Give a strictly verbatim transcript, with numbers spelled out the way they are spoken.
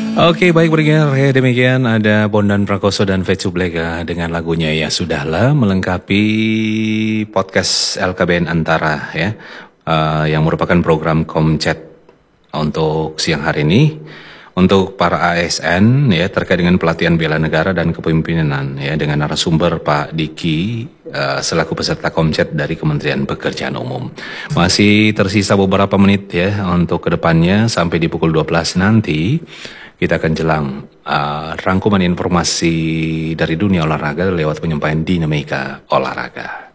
Oke, baik pendengar, ya demikian ada Bondan Prakoso dan Vecu Blega dengan lagunya Ya Sudahlah melengkapi podcast L K B N Antara ya, uh, yang merupakan program Komchat untuk siang hari ini untuk para A S N ya terkait dengan pelatihan bela negara dan kepemimpinan ya dengan narasumber Pak Diki uh, selaku peserta Komchat dari Kementerian Pekerjaan Umum. Masih tersisa beberapa menit ya untuk kedepannya sampai di pukul dua belas nanti. Kita akan jelang uh, rangkuman informasi dari dunia olahraga lewat penyampaian dinamika olahraga.